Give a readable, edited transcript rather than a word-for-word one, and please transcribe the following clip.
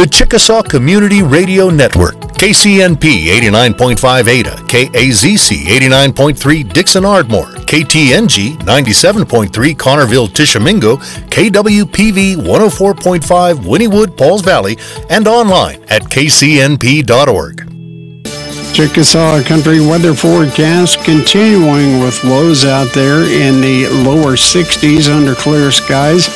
The Chickasaw Community Radio Network, KCNP 89.5 Ada, KAZC 89.3 Dixon Ardmore, KTNG 97.3 Connerville Tishomingo, KWPV 104.5 Wynnewood Pauls Valley, and online at kcnp.org. Chickasaw Country weather forecast continuing with lows out there in the lower 60s under clear skies.